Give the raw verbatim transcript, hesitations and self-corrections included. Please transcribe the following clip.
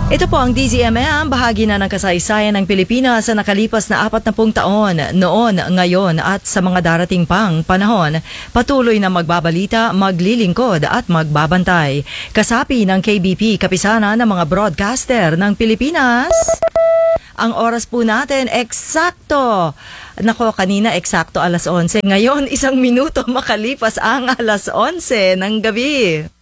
Ito po ang D Z M M, bahagi na ng kasaysayan ng Pilipinas sa nakalipas na apat na pung taon, noon, ngayon at sa mga darating pang panahon. Patuloy na magbabalita, maglilingkod at magbabantay. Kasapi ng K B P, kapisana ng mga broadcaster ng Pilipinas. Ang oras po natin, eksakto. Nako, kanina eksakto alas onse. Ngayon, isang minuto makalipas ang alas onse ng gabi.